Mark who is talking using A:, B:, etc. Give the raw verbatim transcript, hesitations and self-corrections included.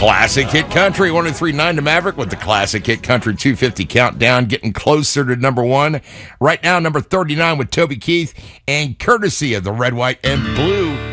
A: Classic Hit Country, one oh three point nine to Maverick with the Classic Hit Country two fifty countdown, getting closer to number one. Right now, number thirty-nine with Toby Keith, and courtesy of the Red, White, and Blue